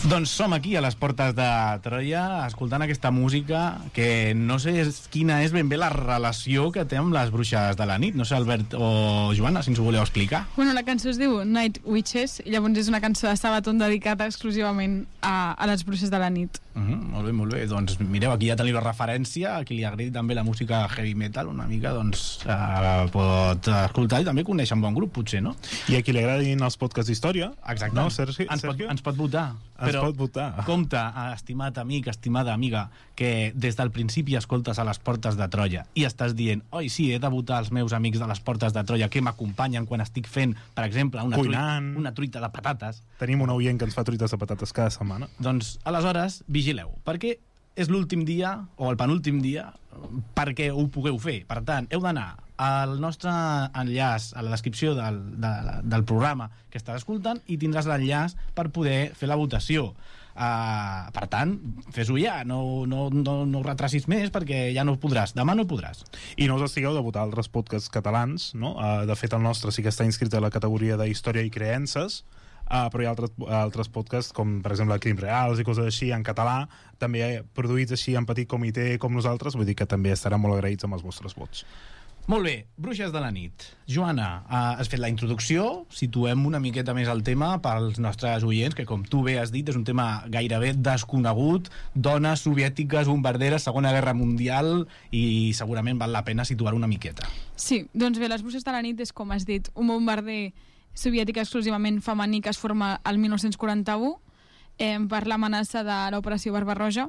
Doncs som aquí a les portes de Troia escoltant aquesta música que no sé quina és ben bé la relació que té amb les bruixes de la nit. No sé, Albert o Joana, si ens ho voleu explicar. Bueno, la cançó es diu Night Witches i llavors és una cançó de Sabaton dedicada exclusivament a les bruixes de la nit. Molt bé, molt bé. Doncs mireu, aquí ja teniu la referència. A qui li agradi també la música heavy metal una mica, doncs pot escoltar i també conèixer un bon grup, potser, no? I a qui li agradin els podcasts d'història, exacte, no, Sergio? Ens pot votar. Però pot votar. Compte, estimat amic, estimada amiga, que des del principi escoltes a les portes de Troia i estàs dient, oi, sí, he de votar els meus amics de les portes de Troia que m'acompanyen quan estic fent, per exemple, una truita de patates. Tenim un oient que ens fa truites de patates cada setmana. Doncs, aleshores, vigileu, perquè és l'últim dia, o el penúltim dia, perquè ho pugueu fer. Per tant, heu d'anar al nostre enllaç a la descripció del programa que estàs escoltant i tindràs l'enllaç per poder fer la votació. Per tant, fes-ho ja, no ho retracis més perquè ja no podràs, demà no podràs. I no us estigueu de votar altres podcasts catalans, no? De fet, el nostre sí que està inscrit a la categoria de Història i Creences, però hi ha altres podcasts com per exemple Crims Reals i coses així en català, també produïts així en petit comitè com nosaltres, vull dir que també estaran molt agraïts amb els vostres vots. Molt bé, bruixes de la nit. Joana, has fet la introducció, situem una miqueta més el tema pels nostres oients, que com tu bé has dit és un tema gairebé desconegut, dones soviètiques, bombarderes, Segona Guerra Mundial, i segurament val la pena situar una miqueta. Sí, doncs bé, les bruixes de la nit és, com has dit, un bombarder soviètic exclusivament femení que es forma el 1941 per l'amenaça de l'operació Barbarroja.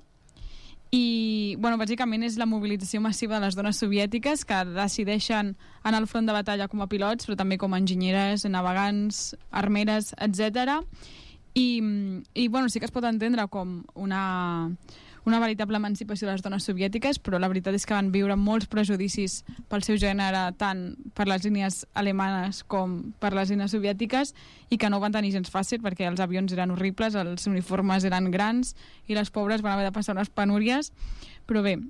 I, bueno, bàsicament és la mobilització massiva de les dones soviètiques que decideixen anar al front de batalla com a pilots, però també com a enginyeres, navegants, armeres, etc. I bueno, sí que es pot entendre com una veritable emancipació de les dones soviètiques, però la veritat és que van viure molts prejudicis pel seu gènere, tant per les línies alemanes com per les línies soviètiques, i que no van tenir gens fàcil perquè els avions eren horribles, els uniformes eren grans i les pobres van haver de passar unes penúries. Però bé,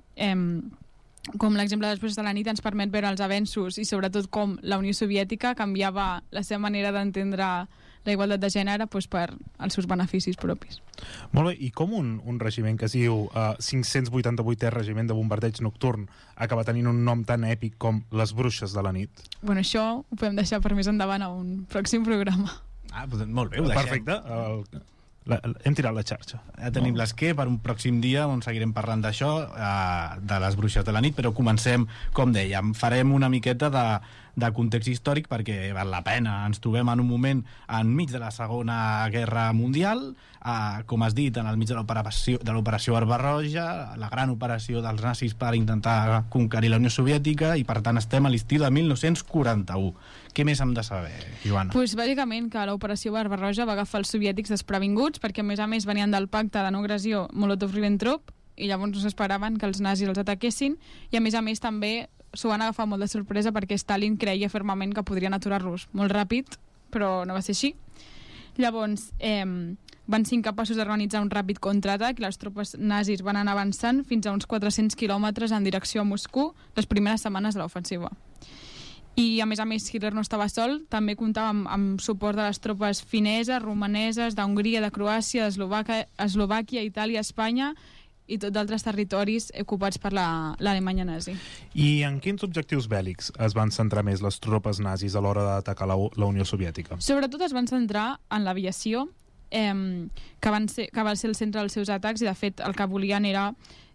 com l'exemple de les bruixes de la nit ens permet veure els avenços i sobretot com la Unió Soviètica canviava la seva manera d'entendre la igualtat de gènere per als seus beneficis propis. Molt bé, i com un regiment que es diu 588è Regiment de Bombardeig Nocturn acaba tenint un nom tan èpic com les Bruixes de la Nit? Bueno, això ho podem deixar per més endavant a un pròxim programa. Doncs molt bé, ho deixem. Perfecte. Hem tirat la xarxa. Ja tenim l'esquer per un pròxim dia on seguirem parlant d'això, de les bruixes de la nit, però comencem, com dèiem, farem una miqueta de context històric perquè val la pena. Ens trobem en un moment enmig de la Segona Guerra Mundial, com has dit, en el mig de l'operació Barbarroja, la gran operació dels nazis per intentar conquerir la Unió Soviètica, i per tant estem a l'estiu de 1941. Què més hem de saber, Joana? Doncs bàsicament que l'operació Barbarroja va agafar els soviètics desprevinguts perquè a més venien del pacte de no agressió Molotov-Ribbentrop i llavors no s'esperaven que els nazis els ataquessin, i a més també s'ho van agafar molt de sorpresa perquè Stalin creia fermament que podrien aturar-los molt ràpid, però no va ser així. Llavors van ser incapaços d'organitzar un ràpid contraatac i les tropes nazis van anar avançant fins a uns 400 quilòmetres en direcció a Moscou les primeres setmanes de l'ofensiva. I a més Hitler no estava sol, també comptava amb suport de les tropes fineses, romaneses, d'Hongria, de Croàcia, d'Eslovàquia, Itàlia, Espanya i tots d'altres territoris ocupats per l'Alemanya nazi. I en quins objectius bèl·lics es van centrar més les tropes nazis a l'hora d'atacar la Unió Soviètica? Sobretot es van centrar en l'aviació, que va ser el centre dels seus atacs, i de fet el que volien era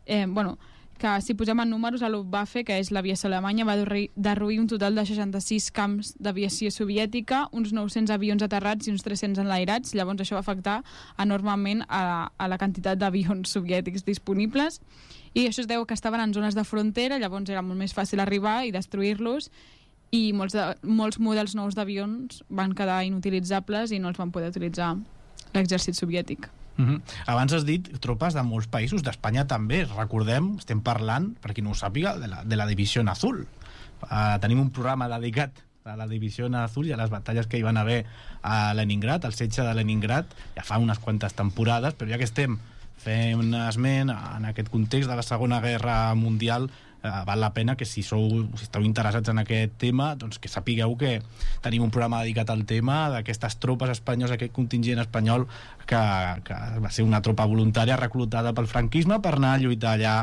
que si posem en números, a Luftwaffe, que és l'aviació alemanya, va derruir un total de 66 camps d'aviació soviètica, uns 900 avions aterrats i uns 300 enlairats. Llavors això va afectar enormement a la quantitat d'avions soviètics disponibles, i això es deu que estaven en zones de frontera, llavors era molt més fàcil arribar i destruir-los, i molts models nous d'avions van quedar inutilitzables i no els van poder utilitzar l'exèrcit soviètic. Abans has dit tropes de molts països, d'Espanya també, recordem, estem parlant, per qui no ho sàpiga, de la Divisió Azul. Tenim un programa dedicat a la Divisió Azul i a les batalles que hi van haver a Leningrad, al setge de Leningrad, ja fa unes quantes temporades, però ja que estem fent un esment en aquest context de la Segona Guerra Mundial, val la pena que si esteu interessats en aquest tema, doncs que sapigueu que tenim un programa dedicat al tema d'aquestes tropes espanyoles, aquest contingent espanyol que va ser una tropa voluntària reclutada pel franquisme per anar a lluitar allà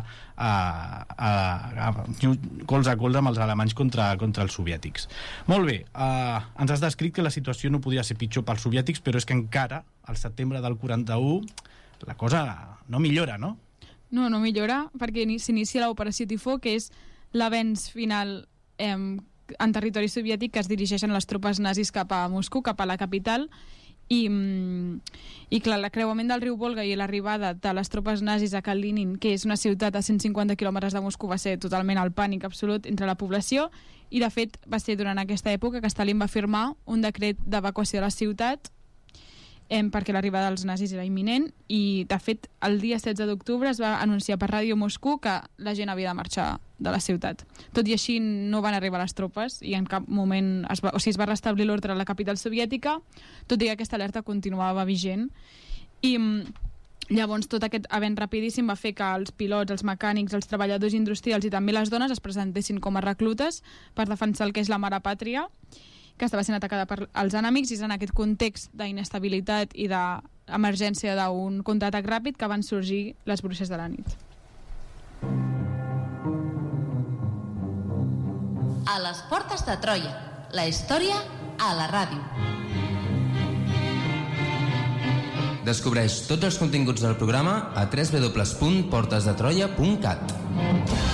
colze a colze amb els alemanys contra els soviètics. Molt bé, ens has descrit que la situació no podia ser pitjor pels soviètics, però és que encara, al setembre del 41, la cosa no millora, no? No millora, perquè s'inicia l'operació Tifó, que és l'avenç final en territori soviètic que es dirigeixen les tropes nazis cap a Moscou, cap a la capital, i clar, l'acreuament del riu Volga i l'arribada de les tropes nazis a Kalinin, que és una ciutat a 150 quilòmetres de Moscou, va ser totalment el pànic absolut entre la població, i de fet va ser durant aquesta època que Stalin va firmar un decret d'evacuació de la ciutat perquè l'arribada dels nazis era imminent, i de fet el dia 16 d'octubre es va anunciar per Ràdio Moscou que la gent havia de marxar de la ciutat. Tot i així no van arribar les tropes i en cap moment es va restablir l'ordre a la capital soviètica, tot i que aquesta alerta continuava vigent. I llavors tot aquest avenç rapidíssim va fer que els pilots, els mecànics, els treballadors industrials i també les dones es presentessin com a reclutes per defensar el que és la mare pàtria, que estava sent atacada per els enemics, i és en aquest context d'inestabilitat i d'emergència d'un contraatac ràpid que van sorgir les Bruixes de la nit. A les portes de Troia, la història a la ràdio. Descobreix tots els continguts del programa a www.portesdetroia.cat.